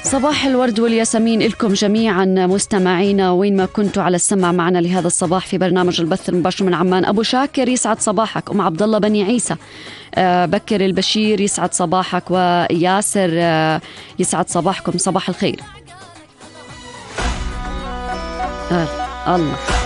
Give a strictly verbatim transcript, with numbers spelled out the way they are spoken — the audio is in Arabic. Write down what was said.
صباح الورد والياسمين لكم جميعا مستمعينا وين ما كنتوا على السمع معنا لهذا الصباح في برنامج البث المباشر من عمان. أبو شاكر يسعد صباحك. أم عبد الله بني عيسى، أه بكر البشير يسعد صباحك، وياسر أه يسعد صباحكم. صباح الخير. أه الله